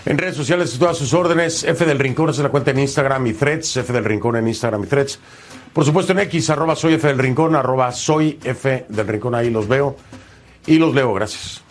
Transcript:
En redes sociales, todas sus órdenes. F del Rincón es la cuenta en Instagram y Threads. F del Rincón en Instagram y Threads. Por supuesto en X, @soy F del Rincón, @soy F del Rincón. Ahí los veo y los leo. Gracias.